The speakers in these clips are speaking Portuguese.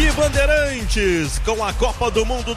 Bandeirantes, com a Copa do Mundo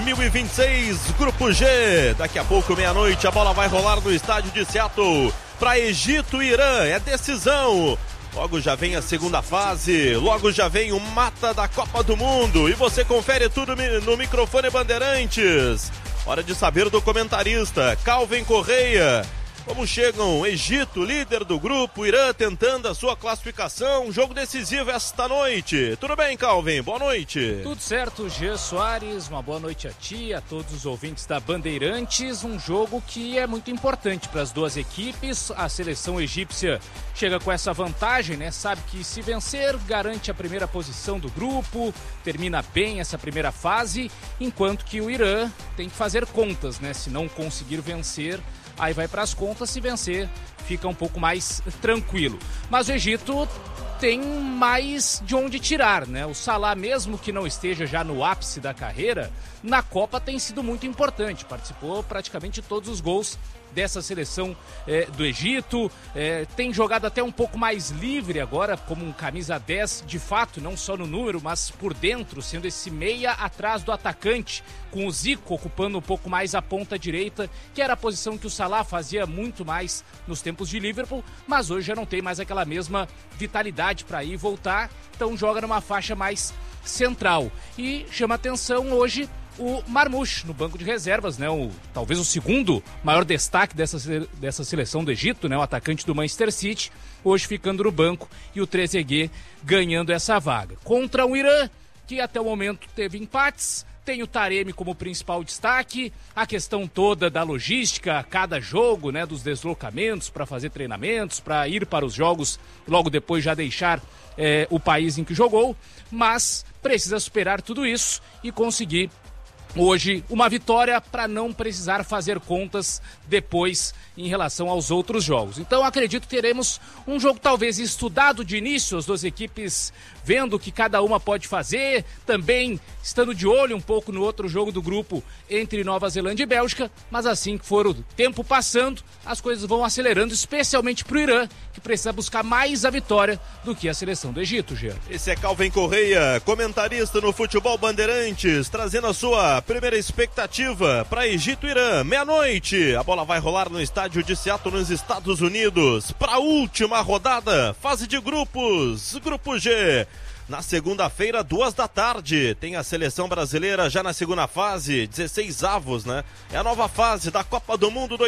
2026, Grupo G. Daqui a pouco, meia-noite, a bola vai rolar no estádio de Seattle para Egito e Irã. É decisão. Logo já vem a segunda fase, logo já vem o mata da Copa do Mundo. E você confere tudo no microfone Bandeirantes. Hora de saber do comentarista, Calvin Correia. Como chegam Egito, líder do grupo, Irã tentando a sua classificação, jogo decisivo esta noite. Tudo bem, Calvin? Boa noite. Tudo certo, Jean Soares, uma boa noite a ti, a todos os ouvintes da Bandeirantes. Um jogo que é muito importante para as duas equipes. A seleção egípcia chega com essa vantagem, né? Sabe que se vencer, garante a primeira posição do grupo, termina bem essa primeira fase, enquanto que o Irã tem que fazer contas, né? Se não conseguir vencer, aí vai para as contas, se vencer, fica um pouco mais tranquilo. Mas o Egito tem mais de onde tirar, né? O Salah, mesmo que não esteja já no ápice da carreira, na Copa tem sido muito importante. Participou praticamente de todos os gols dessa seleção do Egito, tem jogado até um pouco mais livre agora, como um camisa 10, de fato, não só no número, mas por dentro, sendo esse meia atrás do atacante, com o Zico ocupando um pouco mais a ponta direita, que era a posição que o Salah fazia muito mais nos tempos de Liverpool, mas hoje já não tem mais aquela mesma vitalidade para ir e voltar, então joga numa faixa mais central. E chama atenção hoje o Marmoush no banco de reservas, né? Talvez o segundo maior destaque dessa seleção do Egito, né? O atacante do Manchester City, hoje ficando no banco, e o Trezeguet ganhando essa vaga. Contra o Irã, que até o momento teve empates, tem o Taremi como principal destaque, a questão toda da logística, cada jogo, né? Dos deslocamentos para fazer treinamentos, para ir para os jogos, logo depois já deixar o país em que jogou, mas precisa superar tudo isso e conseguir hoje uma vitória para não precisar fazer contas depois em relação aos outros jogos. Então acredito que teremos um jogo talvez estudado de início, as duas equipes vendo o que cada uma pode fazer, também estando de olho um pouco no outro jogo do grupo entre Nova Zelândia e Bélgica, mas assim que for o tempo passando, as coisas vão acelerando, especialmente para o Irã, que precisa buscar mais a vitória do que a seleção do Egito, Jean. Esse é Calvin Correia, comentarista no Futebol Bandeirantes, trazendo a sua primeira expectativa para Egito e Irã. Meia-noite, a bola vai rolar no estádio de Seattle, nos Estados Unidos, para a última rodada, fase de grupos, Grupo G. Na segunda-feira, 14h, tem a seleção brasileira já na segunda fase, 16 avos, né? É a nova fase da Copa do Mundo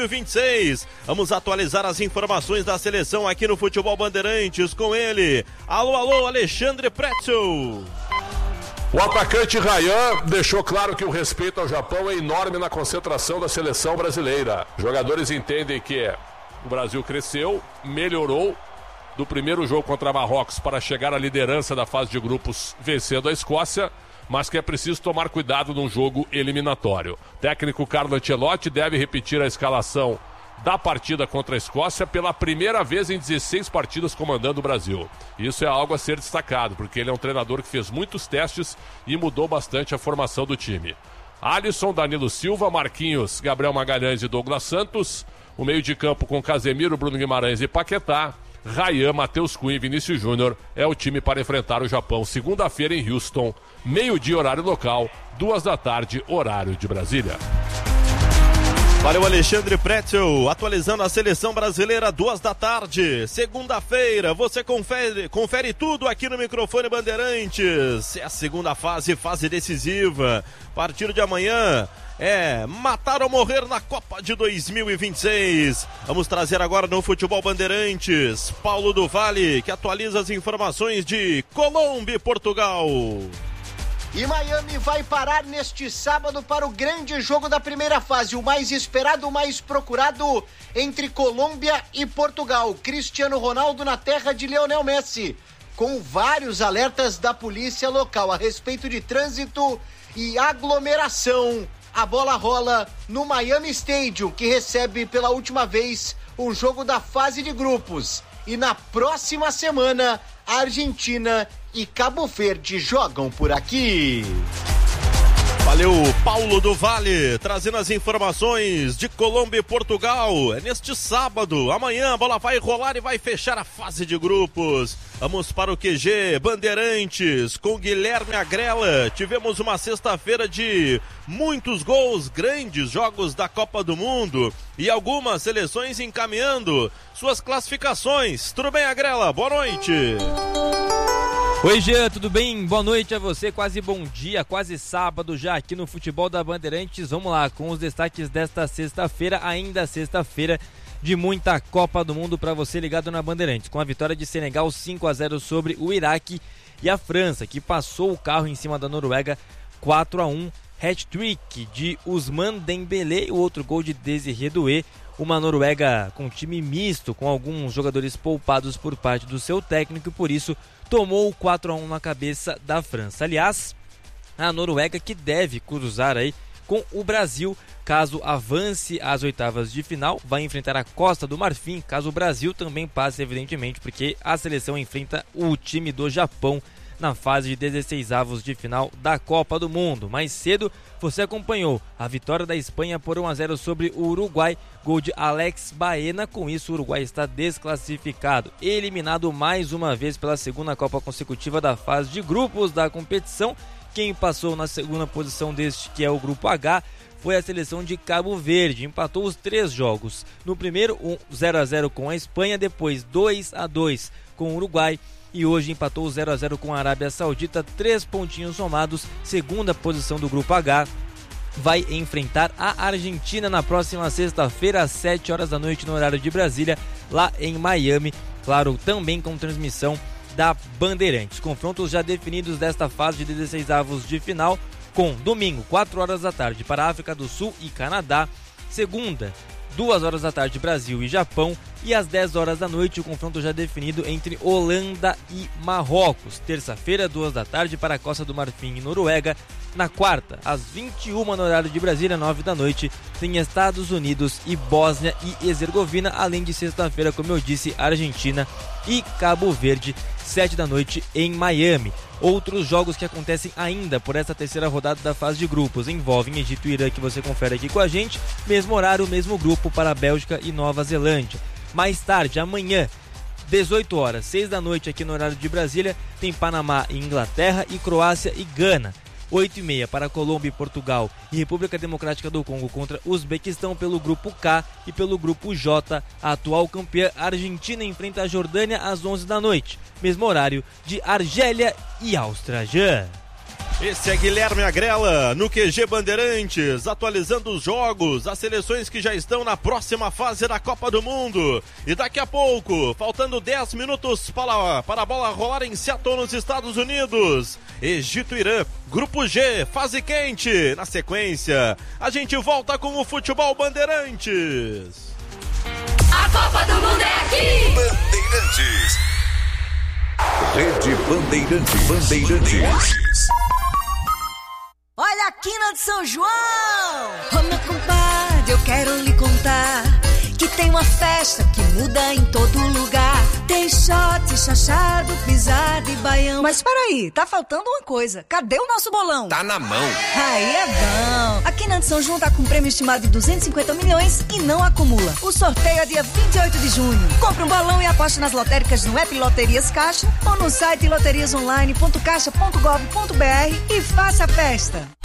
2026. Vamos atualizar as informações da seleção aqui no Futebol Bandeirantes com ele. Alô, alô, Alexandre Pretzel. O atacante Ryan deixou claro que o respeito ao Japão é enorme na concentração da seleção brasileira. Jogadores entendem que o Brasil cresceu, melhorou do primeiro jogo contra Marrocos para chegar à liderança da fase de grupos vencendo a Escócia, mas que é preciso tomar cuidado num jogo eliminatório. O técnico Carlo Ancelotti deve repetir a escalação da partida contra a Escócia pela primeira vez em 16 partidas comandando o Brasil. Isso é algo a ser destacado, porque ele é um treinador que fez muitos testes e mudou bastante a formação do time. Alisson, Danilo Silva, Marquinhos, Gabriel Magalhães e Douglas Santos. O meio de campo com Casemiro, Bruno Guimarães e Paquetá. Ryan, Matheus Cunha e Vinícius Júnior é o time para enfrentar o Japão segunda-feira em Houston, meio-dia horário local, 14h, horário de Brasília. Valeu, Alexandre Pretzel, atualizando a seleção brasileira, 14h, segunda-feira, você confere tudo aqui no microfone Bandeirantes. É a segunda fase, fase decisiva, a partir de amanhã é matar ou morrer na Copa de 2026. Vamos trazer agora no Futebol Bandeirantes, Paulo do Vale, que atualiza as informações de Colômbia e Portugal. E Miami vai parar neste sábado para o grande jogo da primeira fase, o mais esperado, o mais procurado entre Colômbia e Portugal. Cristiano Ronaldo na terra de Lionel Messi, com vários alertas da polícia local a respeito de trânsito e aglomeração. A bola rola no Miami Stadium, que recebe pela última vez o jogo da fase de grupos. E na próxima semana, a Argentina e Cabo Verde jogam por aqui. Valeu, Paulo do Vale, trazendo as informações de Colômbia e Portugal. É neste sábado, amanhã a bola vai rolar e vai fechar a fase de grupos. Vamos para o QG Bandeirantes com Guilherme Agrela. Tivemos uma sexta-feira de muitos gols, grandes jogos da Copa do Mundo e algumas seleções encaminhando suas classificações. Tudo bem, Agrela? Boa noite. Oi, Jean, tudo bem? Boa noite a você, quase bom dia, quase sábado já aqui no Futebol da Bandeirantes. Vamos lá com os destaques desta sexta-feira, ainda sexta-feira de muita Copa do Mundo para você ligado na Bandeirantes, com a vitória de Senegal 5-0 sobre o Iraque e a França, que passou o carro em cima da Noruega 4-1, hat-trick de Ousmane Dembélé e o outro gol de Désiré Doué. Uma Noruega com time misto, com alguns jogadores poupados por parte do seu técnico e por isso tomou o 4-1 na cabeça da França. Aliás, a Noruega que deve cruzar aí com o Brasil, caso avance às oitavas de final, vai enfrentar a Costa do Marfim, caso o Brasil também passe, evidentemente, porque a seleção enfrenta o time do Japão na fase de 16avos de final da Copa do Mundo. Mais cedo, você acompanhou a vitória da Espanha por 1-0 sobre o Uruguai, gol de Alex Baena. Com isso, o Uruguai está desclassificado, eliminado mais uma vez pela segunda Copa consecutiva da fase de grupos da competição. Quem passou na segunda posição deste, que é o Grupo H, foi a seleção de Cabo Verde. Empatou os 3 jogos. No primeiro, 0-0 com a Espanha, depois 2-2 com o Uruguai e hoje empatou 0-0 com a Arábia Saudita. 3 pontinhos somados, segunda posição do Grupo H. Vai enfrentar a Argentina na próxima sexta-feira, às 7 horas da noite, no horário de Brasília, lá em Miami. Claro, também com transmissão da Bandeirantes. Confrontos já definidos desta fase de 16avos de final, com domingo, 4 horas da tarde para a África do Sul e Canadá, segunda, 2 horas da tarde Brasil e Japão, e às 10 horas da noite o confronto já definido entre Holanda e Marrocos. Terça-feira, 2 da tarde para a Costa do Marfim e Noruega. Na quarta, às 21 no horário de Brasília, 9 da noite, tem Estados Unidos e Bósnia e Herzegovina, além de sexta-feira, como eu disse, Argentina e Cabo Verde, 7 da noite em Miami. Outros jogos que acontecem ainda por essa terceira rodada da fase de grupos envolvem Egito e Irã, que você confere aqui com a gente, mesmo horário, mesmo grupo para Bélgica e Nova Zelândia. Mais tarde, amanhã, 18 horas, 6 da noite aqui no horário de Brasília, tem Panamá e Inglaterra e Croácia e Gana. 8h30 para Colômbia e Portugal e República Democrática do Congo contra Uzbequistão pelo grupo K, e pelo grupo J, a atual campeã Argentina enfrenta a Jordânia às 11 da noite, mesmo horário de Argélia e Áustria. Esse é Guilherme Agrela no QG Bandeirantes, atualizando os jogos, as seleções que já estão na próxima fase da Copa do Mundo. E daqui a pouco, faltando 10 minutos para a bola rolar em Seattle, nos Estados Unidos, Egito e Irã, Grupo G, fase quente. Na sequência, a gente volta com o Futebol Bandeirantes. A Copa do Mundo é aqui! Bandeirantes. Rede Bandeirantes. Olha a quina de São João! Ô meu compadre, eu quero lhe contar que tem uma festa que muda em todo lugar. Tem shot, chachado, pisado e baião. Mas peraí, tá faltando uma coisa. Cadê o nosso bolão? Tá na mão. Aí é bom. A Quina de São João tá com um prêmio estimado de 250 milhões e não acumula. O sorteio é dia 28 de junho. Compre um bolão e aposte nas lotéricas no app Loterias Caixa ou no site loteriasonline.caixa.gov.br e faça a festa.